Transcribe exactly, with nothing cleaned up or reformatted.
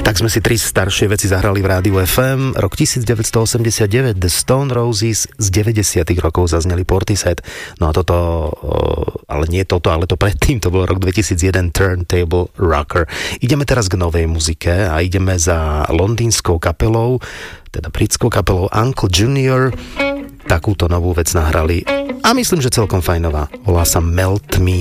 Tak sme si tri staršie veci zahrali v Rádiu ef em. Rok devätnásťstoosemdesiatdeväť The Stone Roses, z deväťdesiatych rokov zazneli Portishead. No a toto, ale nie toto, ale to predtým, to bol rok dvetisícjeden Turntable Rocker. Ideme teraz k novej muzike a ideme za londýnskou kapelou, teda britskou kapelou Uncle Junior. Takúto novú vec nahrali a myslím, že celkom fajnová. Volá sa Melt Me.